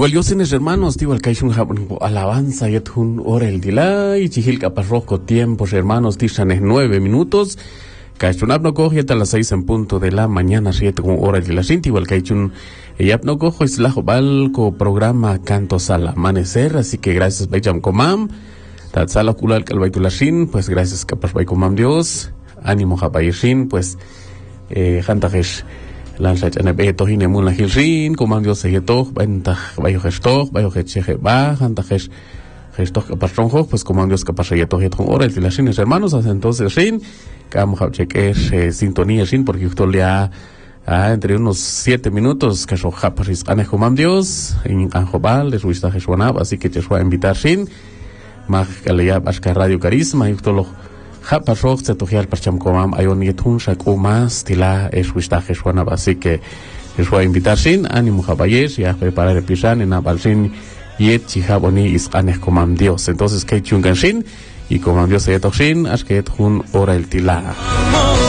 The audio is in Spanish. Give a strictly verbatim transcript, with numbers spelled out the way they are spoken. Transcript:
Igual yo sin hermanos, digo, el que hay un alabanza y un hora el día y chihil caparroco tiempos, hermanos, tishan es nueve minutos. Cachunab coge hasta las seis en punto de la mañana, siete con hora de la cinta, igual que hay un ella no cojo es la balco programa Cantos al Amanecer, así que gracias Bayam Comam, Tatsala Kulal Kalbaitulashin, pues gracias Capas Baycomam Dios, ánimo Jabayishin, pues eh Hantajesh Lancha Chanebe Tohine Mula Hilshin, Comam Dios Seyeto, Bentah Bayogesto, Bayogeche Ba, Hantajesh Gesto Capastronjo, pues Comam Dios Capasayeto Hetron Hora, el Filashin, hermanos, entonces Shin, Cam Hapchekesh, eh, sintonía Shin, porque usted le ha Ah, entre unos siete minutos, que son japaris anejomam Dios, en Anjobal, de su vista Jeshuanab, así que te voy a invitar sin, más que le llama a Radio Carisma, y todo lo japarrox, se togiar parcham comam, hay un yetun shak o más, tila, es su vista Jeshuanab, así que te voy a invitar sin, ánimo jabayes, y a preparar el pisan, en abal sin, yet chijaboni is anejomam Dios, entonces que chungan sin, y comam Dios se yetoxin, as que yetun ora el tila.